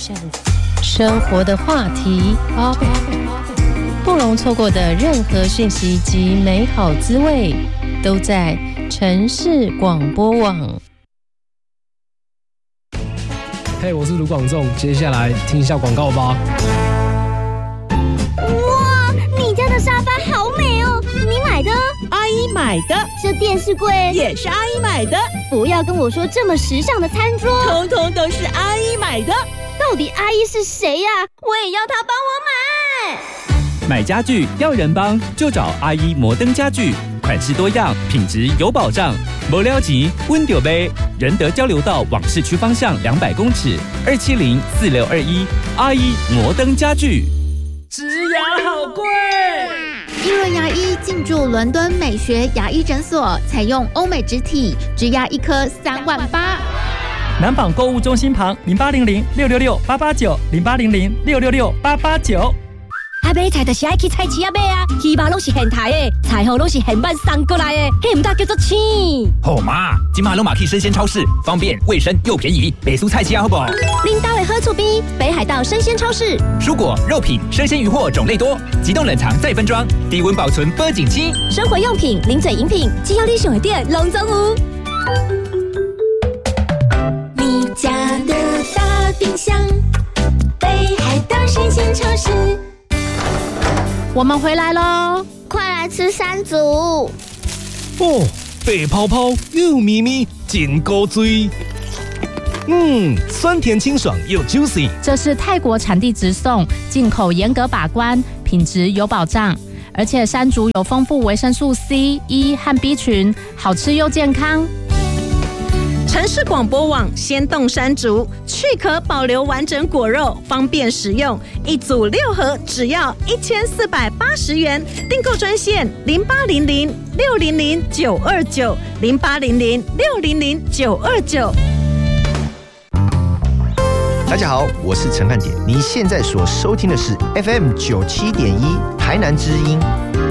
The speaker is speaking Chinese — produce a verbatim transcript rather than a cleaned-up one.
生活的话题，不容错过的任何讯息及美好滋味，都在城市广播网。 嘿，我是卢广仲，接下来听一下广告吧。 哇，你家的沙发好美哦，你买的？ 阿姨买的。 这电视柜也是阿姨买的。 不要跟我说这么时尚的餐桌， 通通都是阿姨买的。 到底阿姨是谁呀？我也要她帮我买。 买家具要人帮，就找阿姨摩登家具，款式多样，品质有保障。没了钱，温丢杯。仁德交流道往市区方向两百公尺，二七零四六二一。阿姨摩登家具。 植牙好贵。 益润牙医进驻伦敦美学牙医诊所，采用欧美植体，植牙一颗三万八。 南纺购物中心旁零八零零六六六八八九零八零零六六六八八九。 啊，买菜就是爱去菜市啊买啊，鱼肉拢是现台的，菜货拢是现办送过来的，迄唔大叫做青。 好嘛，今嘛拢嘛去生鲜超市，方便、卫生又便宜，北苏菜市啊好不好？ 恁家的好厝边，北海道生鲜超市， 蔬果、肉品、生鲜鱼货种类多，急冻冷藏再分装，低温保存保景期。 生活用品、零嘴饮品，只要你想的店，拢总有。 你家的大冰箱，北海道生鲜超市。 我们回来咯， 快来吃山竹哦，白泡泡又咪咪，真高追。嗯，酸甜清爽又 juicy。 这是泰国产地直送，进口严格把关，品质有保障。而且山竹有丰富维生素 C、E 和 B 群，好吃又健康。 城市广播网鲜冻山竹，去壳保留完整果肉，方便食用。一组六盒，只要一千四百八十元。订购专线零八零零六零零九二九零八零零六零零九二九。 大家好，我是陈汉典，你现在所收听的是 F M 九七点一台南之音。